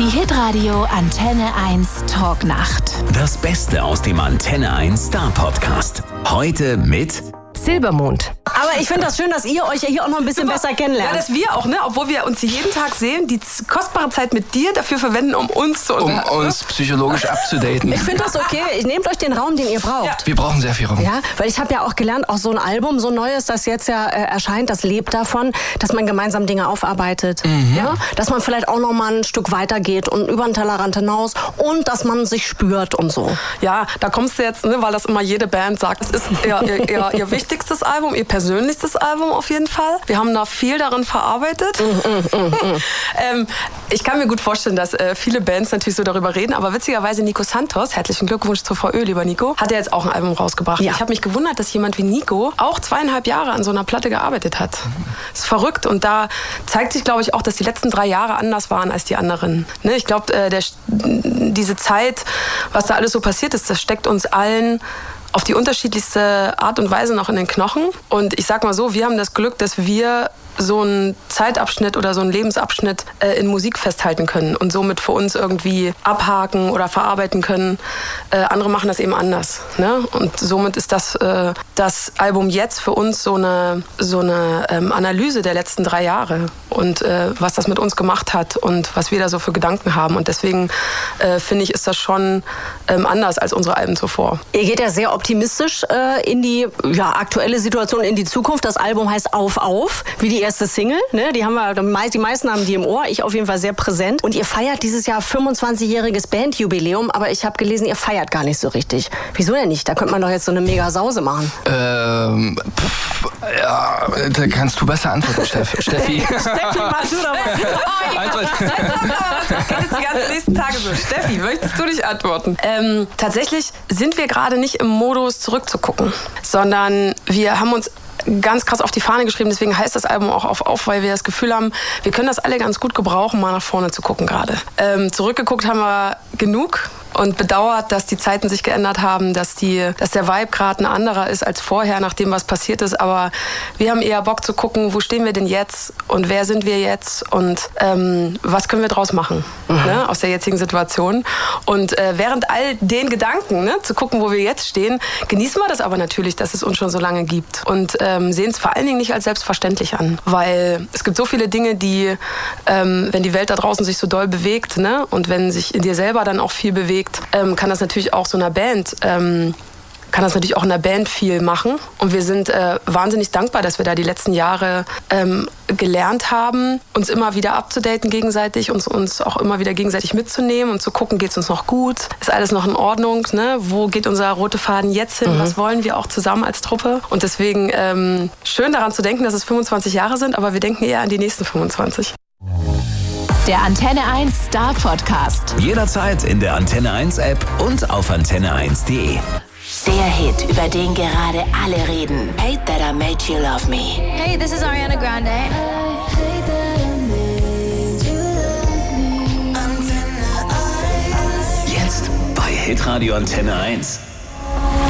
Die Hitradio Antenne 1 Talknacht. Das Beste aus dem Antenne 1 Star Podcast. Heute mit Silbermond. Aber ich finde das schön, dass ihr euch hier auch noch ein bisschen besser kennenlernt. Ja, dass wir auch, ne, obwohl wir uns jeden Tag sehen, die kostbare Zeit mit dir dafür verwenden, um uns zu unterhalten. Um uns psychologisch abzudaten. Ich finde das okay. Nehmt euch den Raum, den ihr braucht. Ja. Wir brauchen sehr viel Raum. Ja, weil ich habe ja auch gelernt, auch so ein Album, so ein neues, das jetzt ja erscheint, das lebt davon, dass man gemeinsam Dinge aufarbeitet. Ja? Dass man vielleicht auch noch mal ein Stück weiter geht und über den Tellerrand hinaus und dass man sich spürt und so. Ja, da kommst du jetzt, ne, weil das immer jede Band sagt, es ist ihr wichtigstes Album, ihr persönlichstes Album auf jeden Fall. Wir haben da viel darin verarbeitet. Ich kann mir gut vorstellen, dass viele Bands natürlich so darüber reden, aber witzigerweise Nico Santos, herzlichen Glückwunsch zur VÖ, lieber Nico, hat ja jetzt auch ein Album rausgebracht. Ja. Ich habe mich gewundert, dass jemand wie Nico auch 2,5 Jahre an so einer Platte gearbeitet hat. Das ist verrückt und da zeigt sich, glaube ich, auch, dass die letzten 3 Jahre anders waren als die anderen. Ne? Ich glaube, diese Zeit, was da alles so passiert ist, das steckt uns allen auf die unterschiedlichste Art und Weise noch in den Knochen. Und ich sag mal so, wir haben das Glück, dass wir so einen Zeitabschnitt oder so einen Lebensabschnitt in Musik festhalten können und somit für uns irgendwie abhaken oder verarbeiten können. Andere machen das eben anders. Ne? Und somit ist das Album jetzt für uns so eine Analyse der letzten 3 Jahre und was das mit uns gemacht hat und was wir da so für Gedanken haben. Und deswegen finde ich, ist das schon anders als unsere Alben zuvor. Ihr geht ja sehr optimistisch in die aktuelle Situation, in die Zukunft. Das Album heißt Auf, Auf, wie die erste Single. Ne? Die meisten haben die im Ohr, ich auf jeden Fall sehr präsent. Und ihr feiert dieses Jahr 25-jähriges Bandjubiläum, aber ich habe gelesen, ihr feiert gar nicht so richtig. Wieso denn nicht? Da könnte man doch jetzt so eine mega Sause machen. Ja, da kannst du besser antworten, Steffi. Steffi, mach du doch mal. Das kann jetzt die ganzen nächsten Tage so. Steffi, möchtest du dich antworten? Tatsächlich sind wir gerade nicht im Modus zurückzugucken, sondern wir haben uns ganz krass auf die Fahne geschrieben, deswegen heißt das Album auch auf, weil wir das Gefühl haben, wir können das alle ganz gut gebrauchen, mal nach vorne zu gucken gerade. Zurückgeguckt haben wir genug und bedauert, dass die Zeiten sich geändert haben, dass der Vibe gerade ein anderer ist als vorher, nachdem was passiert ist. Aber wir haben eher Bock zu gucken, wo stehen wir denn jetzt und wer sind wir jetzt und was können wir draus machen ne, aus der jetzigen Situation. Und während all den Gedanken, ne, zu gucken, wo wir jetzt stehen, genießen wir das aber natürlich, dass es uns schon so lange gibt und sehen es vor allen Dingen nicht als selbstverständlich an. Weil es gibt so viele Dinge, die, wenn die Welt da draußen sich so doll bewegt, ne, und wenn sich in dir selber dann auch viel bewegt, kann das natürlich auch so einer Band auch in der Band viel machen. Und wir sind wahnsinnig dankbar, dass wir da die letzten Jahre gelernt haben, uns immer wieder abzudaten gegenseitig, uns auch immer wieder gegenseitig mitzunehmen und zu gucken, geht es uns noch gut? Ist alles noch in Ordnung? Ne? Wo geht unser roter Faden jetzt hin? Was wollen wir auch zusammen als Truppe? Und deswegen schön daran zu denken, dass es 25 Jahre sind, aber wir denken eher an die nächsten 25. Der Antenne 1 Star Podcast. jederzeit in der Antenne 1 App und auf antenne1.de. Der Hit, über den gerade alle reden. Hate That I Made You Love Me. Hey, this is Ariana Grande. Jetzt bei Hitradio Antenne 1.